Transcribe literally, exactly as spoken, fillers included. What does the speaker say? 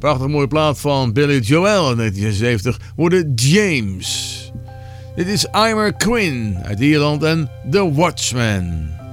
Prachtig mooie plaat van Billy Joel in negentien zesenzeventig worden James. Dit is Emer Quinn uit Ierland en The Watchman.